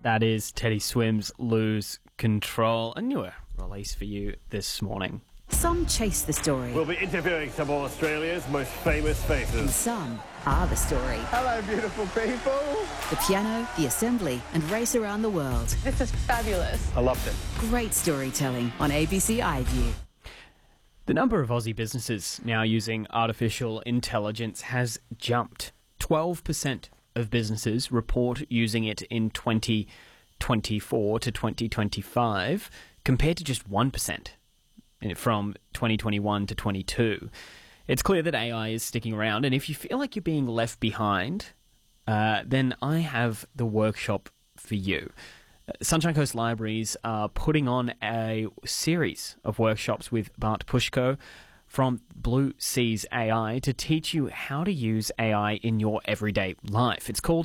That is Teddy Swims' Lose Control, a newer release for you this morning. Some chase the story. We'll be interviewing some of Australia's most famous And faces. some are the story. Hello, beautiful people. The piano, the assembly, and race around the world. This is fabulous. I loved it. Great storytelling on ABC iView. The number of Aussie businesses now using artificial intelligence has jumped. 12% of businesses report using it in 2024 to 2025, compared to just 1% from 2021 to 22. It's clear that AI is sticking around, and if you feel like you're being left behind, then I have the workshop for you. Sunshine Coast Libraries are putting on a series of workshops with Bart Pushko from Blue Seas AI to teach you how to use AI in your everyday life. It's called